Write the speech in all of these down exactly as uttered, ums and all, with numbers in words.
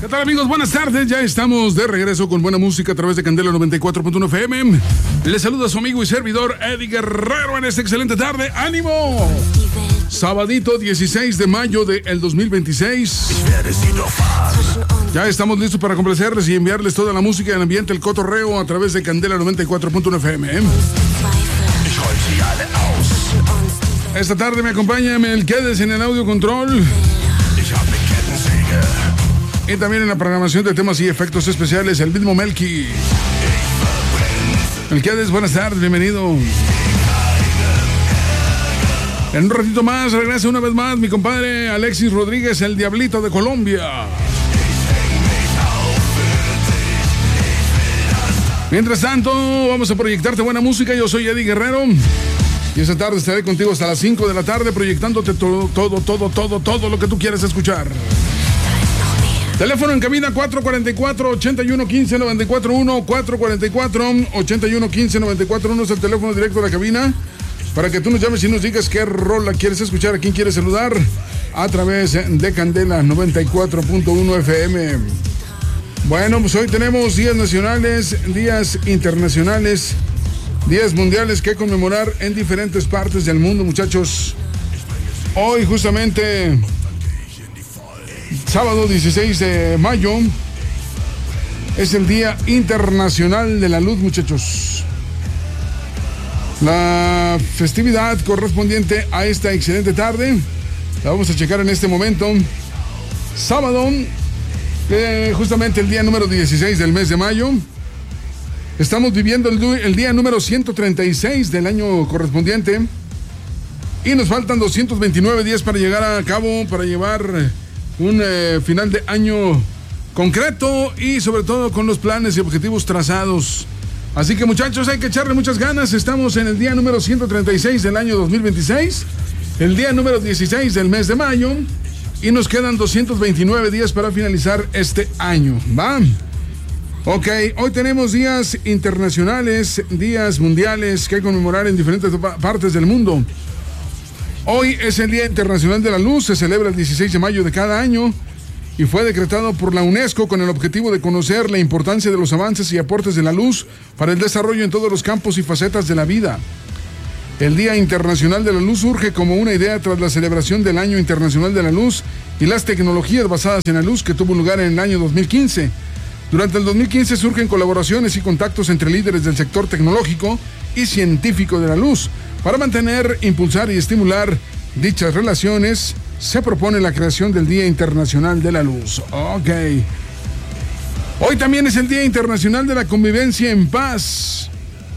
¿Qué tal, amigos? Buenas tardes. Ya estamos de regreso con buena música a través de Candela noventa y cuatro punto uno F M. Les saluda su amigo y servidor Eddie Guerrero en esta excelente tarde. ¡Ánimo! Sabadito dieciséis de mayo del dos mil veintiséis. Ya estamos listos para complacerles y enviarles toda la música del ambiente, el cotorreo a través de Candela noventa y cuatro punto uno F M. Esta tarde me acompaña Melquiades en el audio control. Y también en la programación de temas y efectos especiales, el mismo Melqui. Melquiades, buenas tardes, bienvenido. En un ratito más regresa una vez más mi compadre Alexis Rodríguez, el Diablito de Colombia. Mientras tanto, vamos a proyectarte buena música. Yo soy Eddie Guerrero. Y esta tarde estaré contigo hasta las cinco de la tarde proyectándote todo, todo, todo, todo, todo lo que tú quieres escuchar. Teléfono en cabina cuatro cuatro cuatro, ocho uno uno cinco, nueve cuatro uno, cuatro cuatro cuatro, ocho uno uno cinco, nueve cuatro uno es el teléfono directo de la cabina para que tú nos llames y nos digas qué rola quieres escuchar, a quién quieres saludar a través de Candela noventa y cuatro punto uno F M. Bueno, pues hoy tenemos días nacionales, días internacionales, días mundiales que conmemorar en diferentes partes del mundo, muchachos. Hoy justamente sábado dieciséis de mayo es el Día Internacional de la Luz, muchachos. La festividad correspondiente a esta excelente tarde la vamos a checar en este momento. Sábado, eh, justamente el día número dieciséis del mes de mayo. Estamos viviendo el, el día número ciento treinta y seis del año correspondiente. Y nos faltan doscientos veintinueve días para llegar a cabo, para llevar un eh, final de año concreto y sobre todo con los planes y objetivos trazados. Así que, muchachos, hay que echarle muchas ganas. Estamos en el día número ciento treinta y seis del año dos mil veintiséis, el día número dieciséis del mes de mayo, y nos quedan doscientos veintinueve días para finalizar este año. ¿Va? Ok, hoy tenemos días internacionales, días mundiales que conmemorar en diferentes partes del mundo. Hoy es el Día Internacional de la Luz, se celebra el dieciséis de mayo de cada año y fue decretado por la UNESCO con el objetivo de conocer la importancia de los avances y aportes de la luz para el desarrollo en todos los campos y facetas de la vida. El Día Internacional de la Luz surge como una idea tras la celebración del Año Internacional de la Luz y las tecnologías basadas en la luz que tuvo lugar en el año dos mil quince. Durante el dos mil quince surgen colaboraciones y contactos entre líderes del sector tecnológico y científico de la luz. Para mantener, impulsar y estimular dichas relaciones, se propone la creación del Día Internacional de la Luz. Ok. Hoy también es el Día Internacional de la Convivencia en Paz.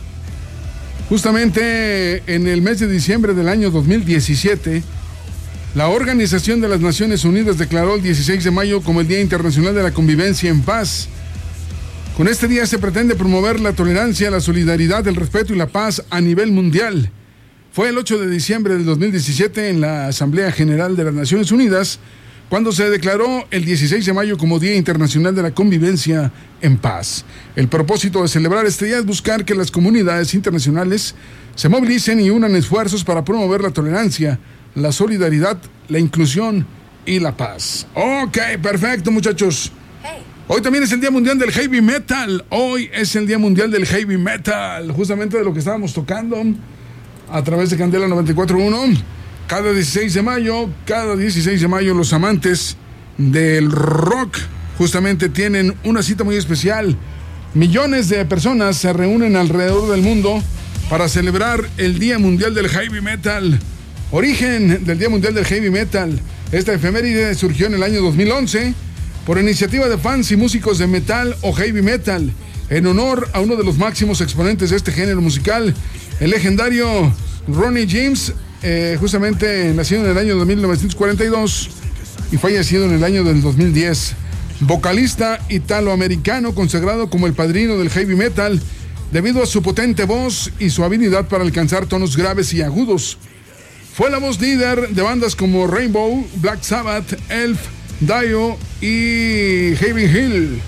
Justamente en el mes de diciembre del año dos mil diecisiete, la Organización de las Naciones Unidas declaró el dieciséis de mayo como el Día Internacional de la Convivencia en Paz. Con este día se pretende promover la tolerancia, la solidaridad, el respeto y la paz a nivel mundial. Fue el ocho de diciembre del dos mil diecisiete en la Asamblea General de las Naciones Unidas cuando se declaró el dieciséis de mayo como Día Internacional de la Convivencia en Paz. El propósito de celebrar este día es buscar que las comunidades internacionales se movilicen y unan esfuerzos para promover la tolerancia, la solidaridad, la inclusión y la paz. Ok, perfecto, muchachos. Hoy también es el Día Mundial del Heavy Metal. Hoy es el Día Mundial del Heavy Metal, justamente de lo que estábamos tocando a través de Candela noventa y cuatro punto uno. Cada dieciséis de mayo, cada dieciséis de mayo los amantes del rock justamente tienen una cita muy especial. Millones de personas se reúnen alrededor del mundo para celebrar el Día Mundial del Heavy Metal. Origen del Día Mundial del Heavy Metal. Esta efeméride surgió en el año dos mil once por iniciativa de fans y músicos de metal o heavy metal, en honor a uno de los máximos exponentes de este género musical, el legendario Ronnie James, eh, justamente nacido en el año de mil novecientos cuarenta y dos y fallecido en el año del dos mil diez. Vocalista italoamericano consagrado como el padrino del heavy metal debido a su potente voz y su habilidad para alcanzar tonos graves y agudos. Fue la voz líder de bandas como Rainbow, Black Sabbath, Elf, Dio y Heaven Hill.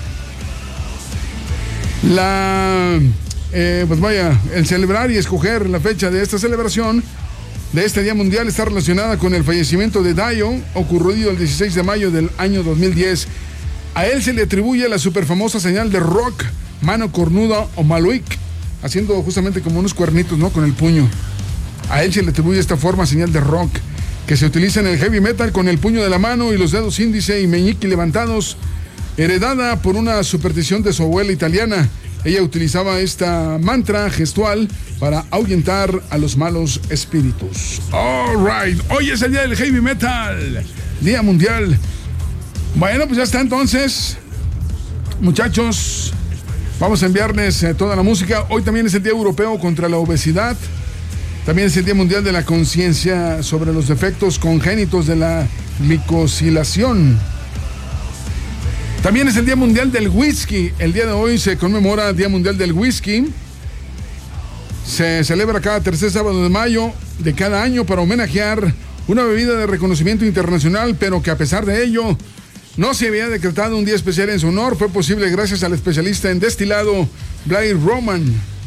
La, eh, pues vaya, el celebrar y escoger la fecha de esta celebración de este Día Mundial está relacionada con el fallecimiento de Dio, ocurrido el dieciséis de mayo del año dos mil diez. A él se le atribuye la superfamosa señal de rock, mano cornuda o maluik, haciendo justamente como unos cuernitos, ¿no? Con el puño. A él se le atribuye esta forma, señal de rock, que se utiliza en el heavy metal con el puño de la mano y los dedos índice y meñique levantados, heredada por una superstición de su abuela italiana. Ella utilizaba esta mantra gestual para ahuyentar a los malos espíritus. All right, hoy es el día del heavy metal, Día Mundial. Bueno, pues ya está entonces, muchachos. Vamos a enviarles eh, toda la música. Hoy también es el Día Europeo contra la Obesidad. También es el Día Mundial de la Conciencia sobre los defectos congénitos de la glicosilación. También es el Día Mundial del Whisky. El día de hoy se conmemora el Día Mundial del Whisky. Se celebra cada tercer sábado de mayo de cada año para homenajear una bebida de reconocimiento internacional, pero que a pesar de ello no se había decretado un día especial en su honor. Fue posible gracias al especialista en destilado Blair Roman.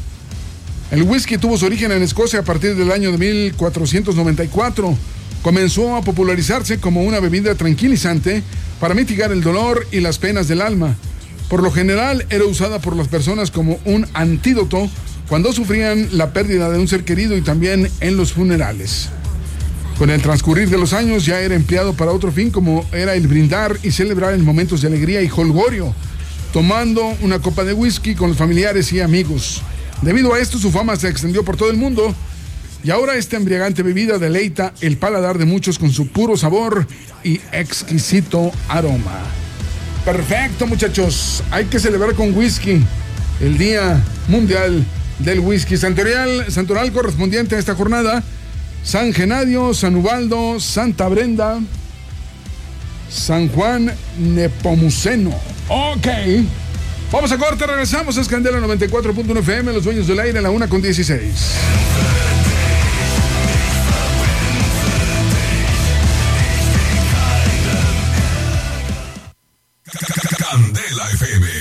El whisky tuvo su origen en Escocia a partir del año de mil cuatrocientos noventa y cuatro. Comenzó a popularizarse como una bebida tranquilizante para mitigar el dolor y las penas del alma. Por lo general era usada por las personas como un antídoto cuando sufrían la pérdida de un ser querido y también en los funerales. Con el transcurrir de los años ya era empleado para otro fin, como era el brindar y celebrar en momentos de alegría y jolgorio, tomando una copa de whisky con los familiares y amigos. Debido a esto, su fama se extendió por todo el mundo y ahora esta embriagante bebida deleita el paladar de muchos con su puro sabor y exquisito aroma. Perfecto, muchachos. Hay que celebrar con whisky el Día Mundial del Whisky. Santorial, santoral correspondiente a esta jornada: San Genadio, San Ubaldo, Santa Brenda, San Juan Nepomuceno. Ok. Vamos a corte, regresamos. Es Candela noventa y cuatro punto uno F M, Los Dueños del Aire, a la una con dieciséis. Candela F M.